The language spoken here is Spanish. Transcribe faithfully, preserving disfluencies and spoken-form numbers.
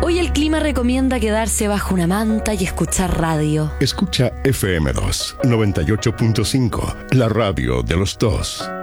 Hoy el clima recomienda quedarse bajo una manta y escuchar radio. Escucha F M dos, noventa y ocho punto cinco, la radio de los dos.